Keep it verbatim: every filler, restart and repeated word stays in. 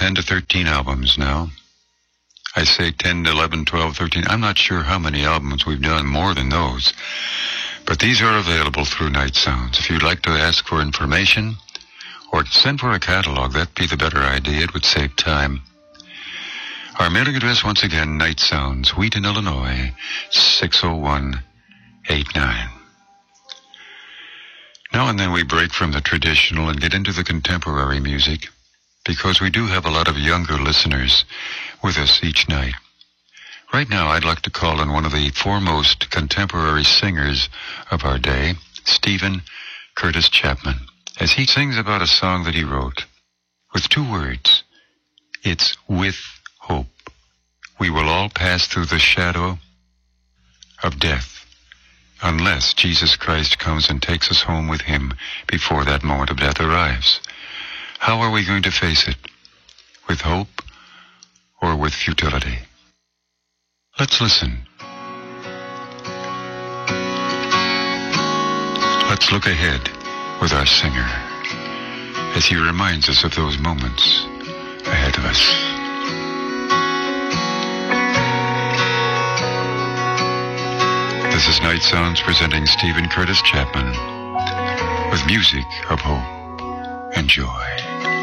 ten to thirteen albums now. I say ten, eleven, twelve, thirteen. I'm not sure how many albums we've done, more than those. But these are available through Night Sounds. If you'd like to ask for information or send for a catalog, that'd be the better idea. It would save time. Our mailing address, once again, Night Sounds, Wheaton, Illinois, six oh one eight nine. Now and then we break from the traditional and get into the contemporary music, because we do have a lot of younger listeners with us each night. Right now, I'd like to call on one of the foremost contemporary singers of our day, Steven Curtis Chapman, as he sings about a song that he wrote with two words. It's with hope. We will all pass through the shadow of death, unless Jesus Christ comes and takes us home with him before that moment of death arrives. How are we going to face it? With hope or with futility? Let's listen. Let's look ahead with our singer as he reminds us of those moments ahead of us. This is Night Sounds presenting Steven Curtis Chapman with music of hope and joy.